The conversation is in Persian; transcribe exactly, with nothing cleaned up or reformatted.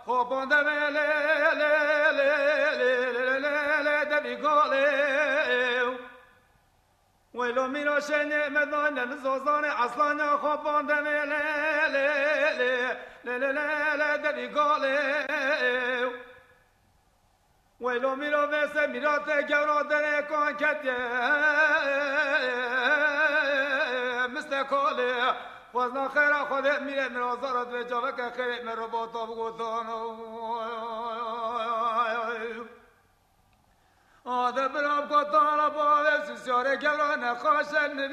خوابانده له له له له له له دبی گاله ویلو میرا شنه مدان نزازان اصلا خوابانده له له له له له له دبی گاله ویلو میرا وسه میرات گورا در کان کته مستقاله وزنا خیر خود میره مرازارت و جاوه که خیر مرو با تا بگوتان آده برام کتان با سیسیاره گورا نخواشه